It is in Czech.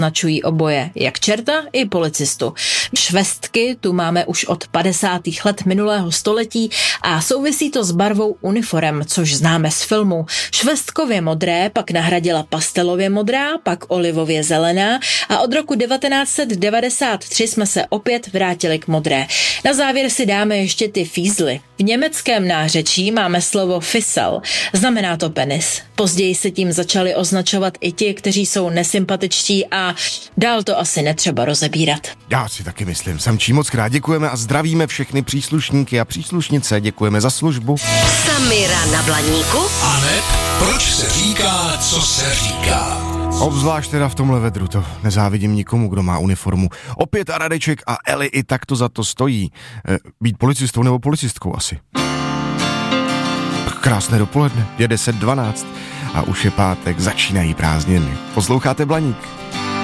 označují oboje, jak čerta i policistu. Švestky tu máme už od 50. let minulého století a souvisí to s barvou uniform, což známe z filmu. Švestkově modré pak nahradila pastelově modrá, pak olivově zelená a od roku 1993 jsme se opět vrátili k modré. Na závěr si dáme ještě ty fízly. V německém nářečí máme slovo Fissel, znamená to penis. Později se tím začali označovat i ti, kteří jsou nesympatičtí a dál to asi netřeba rozebírat. Já si taky myslím. Samčí, moc krát děkujeme a zdravíme všechny příslušníky a příslušnice. Děkujeme za službu. Samira na Blaníku. Aneb, proč se říká, co se říká? Obzvlášť teda v tomhle vedru, to nezávidím nikomu, kdo má uniformu. Opět a Radeček a Eli i takto za to stojí. Být policistou nebo policistkou asi. Krásné dopoledne, je 10:12 a už je pátek, začínají prázdniny. Posloucháte Blaník.